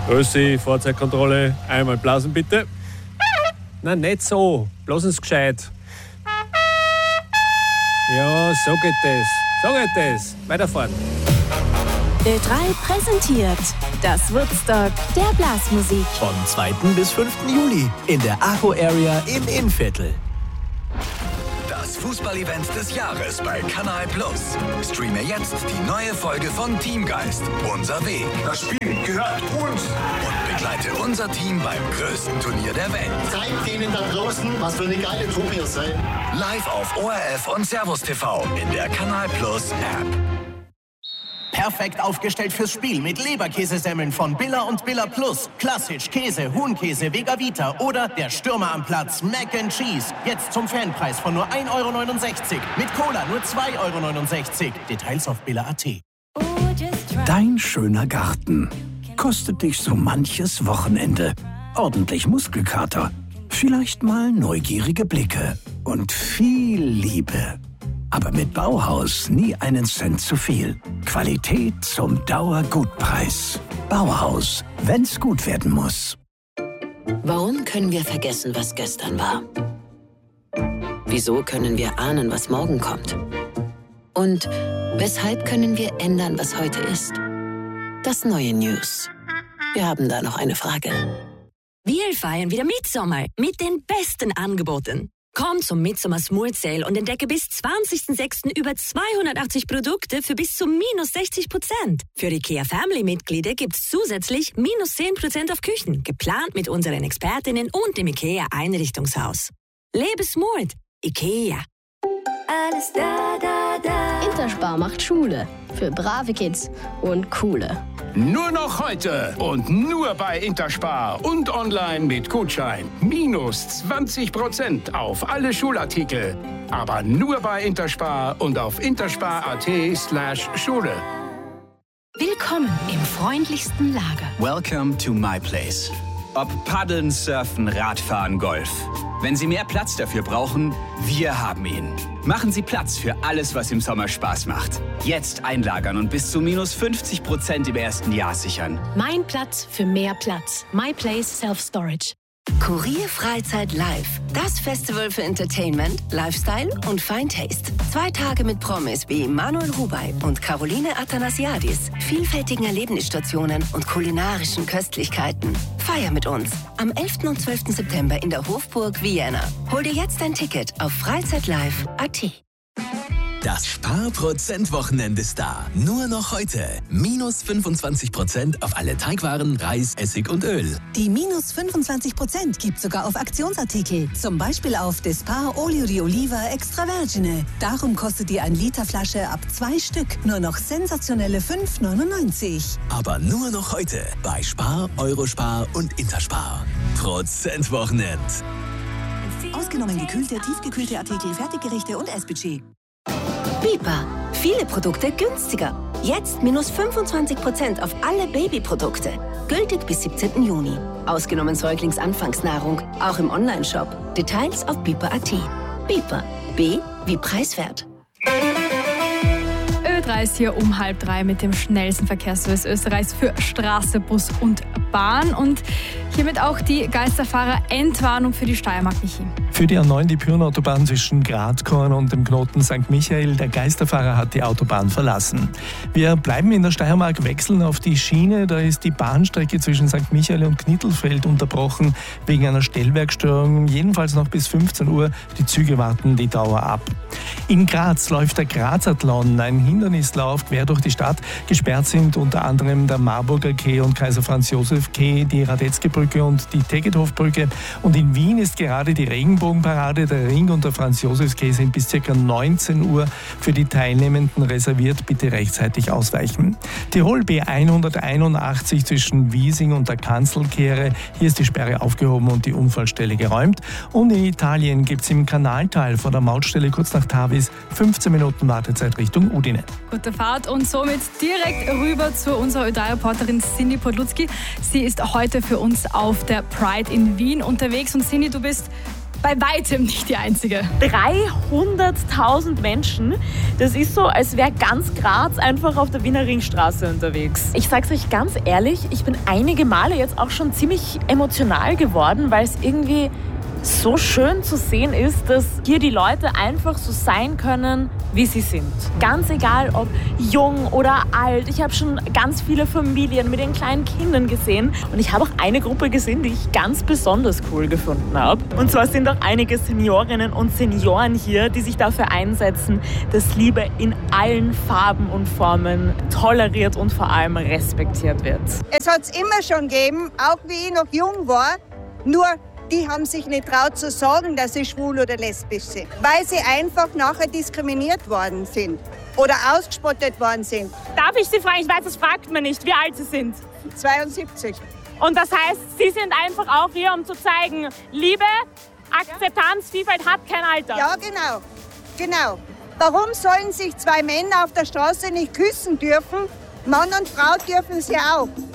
Grüßi, Fahrzeugkontrolle, einmal blasen bitte. Nein, nicht so, bloß ins Gescheit. Ja, so geht das. Weiterfahren. Ö3 präsentiert das Woodstock der Blasmusik. Vom 2. bis 5. Juli in der Arco Area im Innviertel. Das Fußballevent des Jahres bei Kanal Plus. Streame jetzt die neue Folge von Teamgeist. Unser Weg. Das Spiel gehört uns. Und begleite unser Team beim größten Turnier der Welt. Zeigt denen da draußen, was für eine geile Truppe ihr seid. Live auf ORF und Servus TV in der Kanal Plus App. Perfekt aufgestellt fürs Spiel mit Leberkäsesemmeln von Billa und Billa Plus. Klassisch, Käse, Huhnkäse, Vega Vita oder der Stürmer am Platz Mac and Cheese. Jetzt zum Fanpreis von nur 1,69 € mit Cola nur 2,69 €. Details auf billa.at. Dein schöner Garten kostet dich so manches Wochenende. Ordentlich Muskelkater, vielleicht mal neugierige Blicke und viel Liebe. Aber mit Bauhaus nie einen Cent zu viel. Qualität zum Dauergutpreis. Bauhaus, wenn's gut werden muss. Warum können wir vergessen, was gestern war? Wieso können wir ahnen, was morgen kommt? Und weshalb können wir ändern, was heute ist? Das neue News. Wir haben da noch eine Frage. Wir feiern wieder Mitsommer mit den besten Angeboten. Komm zum Midsommer Smooth Sale und entdecke bis 20.06. über 280 Produkte für bis zu -60%. Für IKEA Family-Mitglieder gibt's zusätzlich -10% auf Küchen, geplant mit unseren Expertinnen und dem IKEA Einrichtungshaus. Lebe smooth. IKEA. Alles da, da, da. Interspar macht Schule. Für brave Kids und coole. Nur noch heute und nur bei Interspar und online mit Gutschein. -20% auf alle Schulartikel. Aber nur bei Interspar und auf interspar.at/Schule. Willkommen im freundlichsten Lager. Welcome to my place. Ob Paddeln, Surfen, Radfahren, Golf. Wenn Sie mehr Platz dafür brauchen, wir haben ihn. Machen Sie Platz für alles, was im Sommer Spaß macht. Jetzt einlagern und bis zu -50% im ersten Jahr sichern. Mein Platz für mehr Platz. My Place Self-Storage. Kurier Freizeit Live. Das Festival für Entertainment, Lifestyle und Fine Taste. 2 Tage mit Promis wie Manuel Rubey und Caroline Athanasiadis, vielfältigen Erlebnisstationen und kulinarischen Köstlichkeiten. Feier mit uns am 11. und 12. September in der Hofburg Vienna. Hol dir jetzt ein Ticket auf freizeitlive.at. Das Sparprozent-Wochenende ist da. Nur noch heute. -25% auf alle Teigwaren, Reis, Essig und Öl. Die -25% gibt sogar auf Aktionsartikel. Zum Beispiel auf Despar Olio di Oliva Extra Vergine. Darum kostet die 1-Liter-Flasche ab 2 Stück nur noch sensationelle 5,99 €. Aber nur noch heute bei Spar, Eurospar und Interspar. Prozentwochenend. Ausgenommen gekühlte, tiefgekühlte Artikel, Fertiggerichte und Essbudget. Bipa. Viele Produkte günstiger. Jetzt -25% auf alle Babyprodukte. Gültig bis 17. Juni. Ausgenommen Säuglingsanfangsnahrung. Auch im Onlineshop. Details auf bipa.at. Bipa. B wie preiswert. Ö3 ist hier um 2:30 mit dem schnellsten Verkehrsservice Österreichs für Straße, Bus und Bahn. Und hiermit auch die Geisterfahrer-Entwarnung für die Steiermark, Michi. Für die A9 die Pyreneautobahn zwischen Gradkorn und dem Knoten St. Michael. Der Geisterfahrer hat die Autobahn verlassen. Wir bleiben in der Steiermark, wechseln auf die Schiene. Da ist die Bahnstrecke zwischen St. Michael und Knittelfeld unterbrochen wegen einer Stellwerkstörung. Jedenfalls noch bis 15 Uhr. Die Züge warten die Dauer ab. In Graz läuft der Grazathlon, ein Hindernislauf quer durch die Stadt. Gesperrt sind unter anderem der Marburger Quai und Kaiser Franz Josef Quai, die Radetzky-Brücke und die Tegetthof-Brücke. Und in Wien ist gerade die Regenbogenparade. Der Ring und der Franz-Josefs-Quai sind bis ca. 19 Uhr für die Teilnehmenden reserviert. Bitte rechtzeitig ausweichen. Tirol B181 zwischen Wiesing und der Kanzelkehre. Hier ist die Sperre aufgehoben und die Unfallstelle geräumt. Und in Italien gibt es im Kanaltal vor der Mautstelle kurz nach Tavis 15 Minuten Wartezeit Richtung Udine. Gute Fahrt und somit direkt rüber zu unserer Ö3-Reporterin Cindy Podlutzki. Sie ist heute für uns auf der Pride in Wien unterwegs. Und Cindy, du bist bei weitem nicht die einzige. 300.000 Menschen, das ist so, als wäre ganz Graz einfach auf der Wiener Ringstraße unterwegs. Ich sag's euch ganz ehrlich, ich bin einige Male jetzt auch schon ziemlich emotional geworden, weil es irgendwie so schön zu sehen ist, dass hier die Leute einfach so sein können, wie sie sind. Ganz egal, ob jung oder alt. Ich habe schon ganz viele Familien mit ihren kleinen Kindern gesehen. Und ich habe auch eine Gruppe gesehen, die ich ganz besonders cool gefunden habe. Und zwar sind auch einige Seniorinnen und Senioren hier, die sich dafür einsetzen, dass Liebe in allen Farben und Formen toleriert und vor allem respektiert wird. Es hat es immer schon gegeben, auch wie ich noch jung war. Nur die haben sich nicht traut zu sagen, dass sie schwul oder lesbisch sind, weil sie einfach nachher diskriminiert worden sind oder ausgespottet worden sind. Darf ich Sie fragen, ich weiß, das fragt man nicht, wie alt Sie sind? 72. Und das heißt, Sie sind einfach auch hier, um zu zeigen, Liebe, Akzeptanz, Vielfalt hat kein Alter. Ja, genau. Warum sollen sich zwei Männer auf der Straße nicht küssen dürfen? Mann und Frau dürfen es ja auch.